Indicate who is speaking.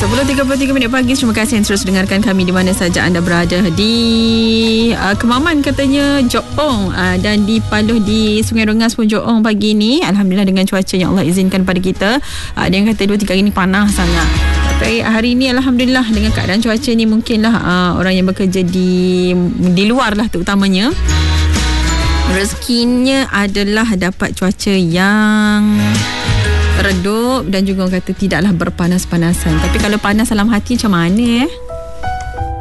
Speaker 1: 10.33 pagi. Terima kasih yang terus dengarkan kami di mana saja anda berada. Di Kemaman katanya Johor dan di Paluh di Sungai Rengas pun Johor pagi ni. Alhamdulillah dengan cuaca yang Allah izinkan pada kita. Ada yang kata 2-3 hari ni panas sangat. Tapi hari ni Alhamdulillah dengan keadaan cuaca ni mungkinlah orang yang bekerja di luar lah terutamanya, rezekinya adalah dapat cuaca yang redup dan juga orang kata tidaklah berpanas-panasan. Tapi kalau panas dalam hati macam mana